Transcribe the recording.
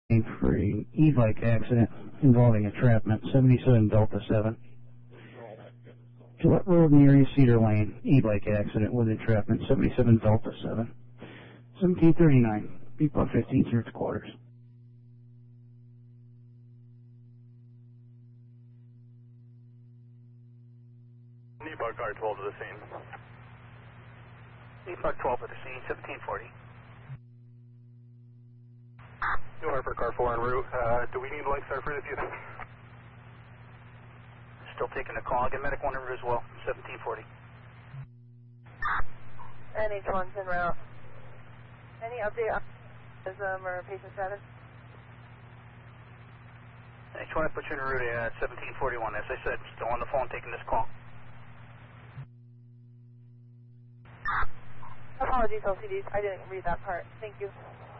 For an e-bike accident involving entrapment, 77 Delta 7. Gillette Road near Cedar Lane, e-bike accident with entrapment, 77 Delta 7. 1739, Beepa 15 through its quarters. Beepa car 12 to the scene. Beepa 12 to the scene, 1740. New Harper car 4 en route. Do we need lights there for the few? Still taking the call. Get medic 1 en route as well, 1740. NH1's en route. Any update on or patient status? NH1, I put you en route at 1741. As I said, still on the phone taking this call. Apologies, LCDs. I didn't read that part. Thank you.